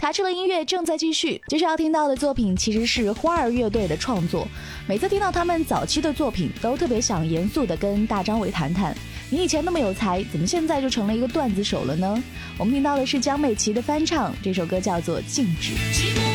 卡车的音乐正在继续，接着要听到的作品其实是花儿乐队的创作。每次听到他们早期的作品，都特别想严肃地跟大张伟谈谈，你以前那么有才，怎么现在就成了一个段子手了呢？我们听到的是江美琪的翻唱，这首歌叫做《静止》。